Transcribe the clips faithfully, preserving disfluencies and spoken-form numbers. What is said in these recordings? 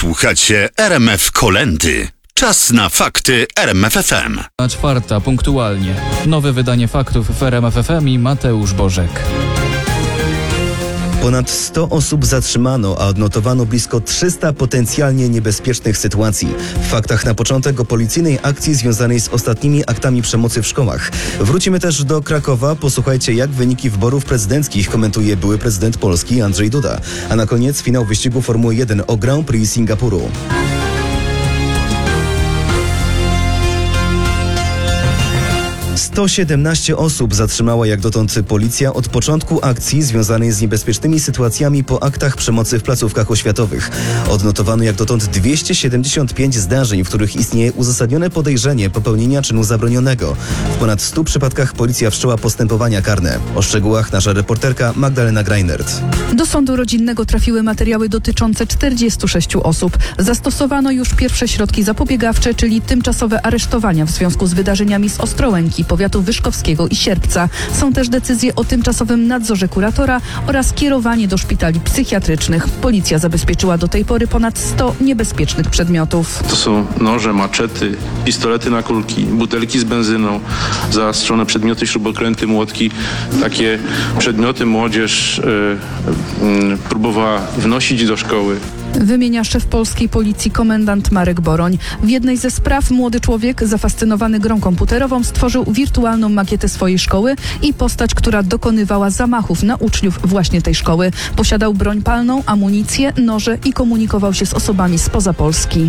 Słuchacie R M F Kolędy. Czas na fakty R M F F M. Na czwarta, punktualnie. Nowe wydanie faktów w R M F F M i Mateusz Bożek. Ponad sto osób zatrzymano, a odnotowano blisko trzysta potencjalnie niebezpiecznych sytuacji. W faktach na początek o policyjnej akcji związanej z ostatnimi aktami przemocy w szkołach. Wrócimy też do Krakowa. Posłuchajcie, jak wyniki wyborów prezydenckich komentuje były prezydent Polski Andrzej Duda. A na koniec finał wyścigu Formuły jeden o Grand Prix Singapuru. sto siedemnaście osób zatrzymała jak dotąd policja od początku akcji związanej z niebezpiecznymi sytuacjami po aktach przemocy w placówkach oświatowych. Odnotowano jak dotąd dwieście siedemdziesiąt pięć zdarzeń, w których istnieje uzasadnione podejrzenie popełnienia czynu zabronionego. W ponad stu przypadkach policja wszczęła postępowania karne. O szczegółach nasza reporterka Magdalena Greinert. Do sądu rodzinnego trafiły materiały dotyczące czterdziestu sześciu osób. Zastosowano już pierwsze środki zapobiegawcze, czyli tymczasowe aresztowania w związku z wydarzeniami z Ostrołęki, powiatu wyszkowskiego i Sierpca. Są też decyzje o tymczasowym nadzorze kuratora oraz kierowanie do szpitali psychiatrycznych. Policja zabezpieczyła do tej pory ponad sto niebezpiecznych przedmiotów. To są noże, maczety, pistolety na kulki, butelki z benzyną, zaostrzone przedmioty, śrubokręty, młotki. Takie przedmioty młodzież yy, yy, próbowała wnosić do szkoły. Wymienia szef polskiej policji komendant Marek Boroń. W jednej ze spraw młody człowiek zafascynowany grą komputerową stworzył wirtualną makietę swojej szkoły i postać, która dokonywała zamachów na uczniów właśnie tej szkoły. Posiadał broń palną, amunicję, noże i komunikował się z osobami spoza Polski.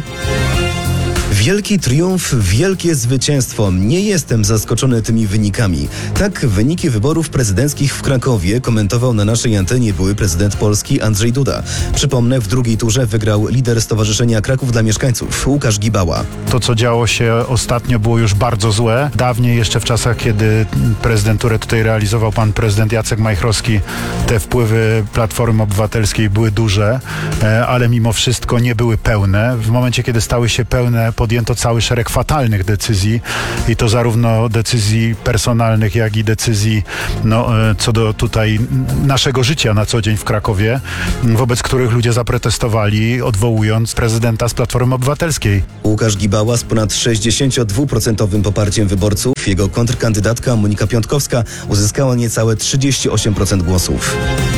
Wielki triumf, wielkie zwycięstwo. Nie jestem zaskoczony tymi wynikami. Tak wyniki wyborów prezydenckich w Krakowie komentował na naszej antenie były prezydent Polski Andrzej Duda. Przypomnę, w drugiej turze wygrał lider Stowarzyszenia Kraków dla Mieszkańców, Łukasz Gibała. To, co działo się ostatnio, było już bardzo złe. Dawniej, jeszcze w czasach, kiedy prezydenturę tutaj realizował pan prezydent Jacek Majchrowski, te wpływy Platformy Obywatelskiej były duże, ale mimo wszystko nie były pełne. W momencie, kiedy stały się pełne, podjęto cały szereg fatalnych decyzji i to zarówno decyzji personalnych, jak i decyzji no, co do tutaj naszego życia na co dzień w Krakowie, wobec których ludzie zaprotestowali, odwołując prezydenta z Platformy Obywatelskiej. Łukasz Gibała z ponad sześćdziesięciodwuprocentowym poparciem wyborców. Jego kontrkandydatka Monika Piątkowska uzyskała niecałe trzydzieści osiem procent głosów.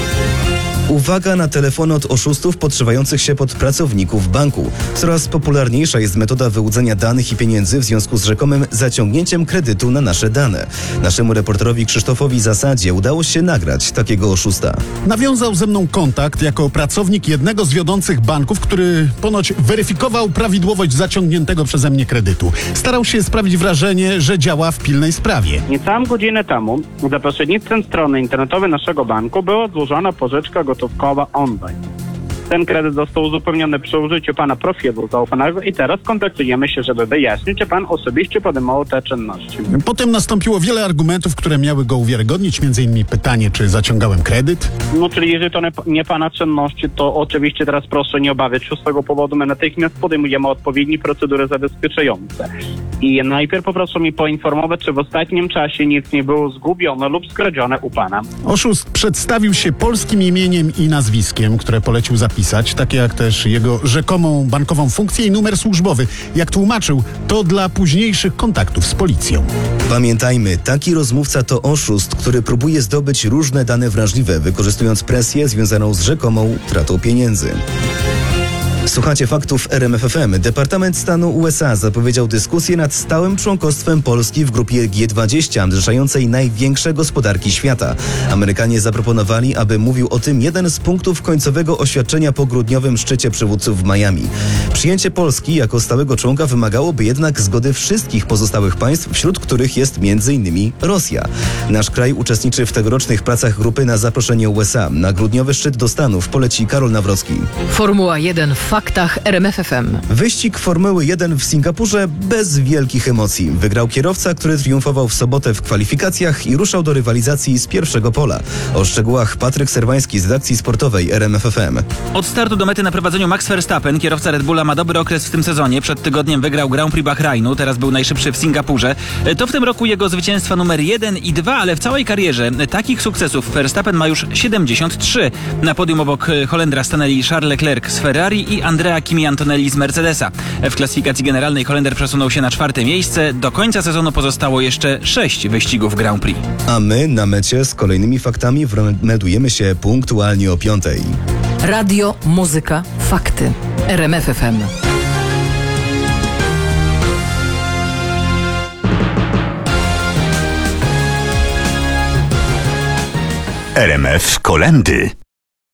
Uwaga na telefony od oszustów podszywających się pod pracowników banku. Coraz popularniejsza jest metoda wyłudzenia danych i pieniędzy w związku z rzekomym zaciągnięciem kredytu na nasze dane. Naszemu reporterowi Krzysztofowi Zasadzie udało się nagrać takiego oszusta. Nawiązał ze mną kontakt jako pracownik jednego z wiodących banków, który ponoć weryfikował prawidłowość zaciągniętego przeze mnie kredytu. Starał się sprawić wrażenie, że działa w pilnej sprawie. Niecałą godzinę temu za pośrednictwem strony internetowej naszego banku była odłożona pożyczka gotówkowa online. Ten kredyt został uzupełniony przy użyciu pana profilu zaufanego i teraz kontaktujemy się, żeby wyjaśnić, czy pan osobiście podejmował te czynności. Potem nastąpiło wiele argumentów, które miały go uwiarygodnić, między innymi pytanie, czy zaciągałem kredyt. No, czyli jeżeli to nie, nie pana czynności, to oczywiście teraz proszę nie obawiać się z tego powodu. My natychmiast podejmujemy odpowiednie procedury zabezpieczające. I najpierw poproszę mi poinformować, czy w ostatnim czasie nic nie było zgubione lub skradzione u pana. Oszust przedstawił się polskim imieniem i nazwiskiem, które polecił zapisać, takie jak też jego rzekomą bankową funkcję i numer służbowy. Jak tłumaczył, to dla późniejszych kontaktów z policją. Pamiętajmy, taki rozmówca to oszust, który próbuje zdobyć różne dane wrażliwe, wykorzystując presję związaną z rzekomą tratą pieniędzy. Słuchacie faktów R M F F M. Departament Stanu U S A zapowiedział dyskusję nad stałym członkostwem Polski w grupie G dwadzieścia, zrzeszającej największe gospodarki świata. Amerykanie zaproponowali, aby mówił o tym jeden z punktów końcowego oświadczenia po grudniowym szczycie przywódców w Miami. Przyjęcie Polski jako stałego członka wymagałoby jednak zgody wszystkich pozostałych państw, wśród których jest między innymi Rosja. Nasz kraj uczestniczy w tegorocznych pracach grupy na zaproszenie U S A. Na grudniowy szczyt do Stanów poleci Karol Nawrocki. Formuła jeden w faktach R M F F M. Wyścig Formuły jeden w Singapurze bez wielkich emocji. Wygrał kierowca, który triumfował w sobotę w kwalifikacjach i ruszał do rywalizacji z pierwszego pola. O szczegółach Patryk Serwański z redakcji sportowej R M F F M. Od startu do mety na prowadzeniu Max Verstappen, kierowca Red Bulla, ma dobry okres w tym sezonie. Przed tygodniem wygrał Grand Prix Bahrajnu, teraz był najszybszy w Singapurze. To w tym roku jego zwycięstwa numer jeden i dwa, ale w całej karierze takich sukcesów Verstappen ma już siedemdziesiąt trzy. Na podium obok Holendra stanęli Charles Leclerc z Ferrari i Andrea Kimi Antonelli z Mercedesa. W klasyfikacji generalnej Holender przesunął się na czwarte miejsce. Do końca sezonu pozostało jeszcze sześć wyścigów Grand Prix. A my na mecie z kolejnymi faktami meldujemy się punktualnie o piątej. Radio, muzyka, fakty. R M F F M. R M F Kolendy.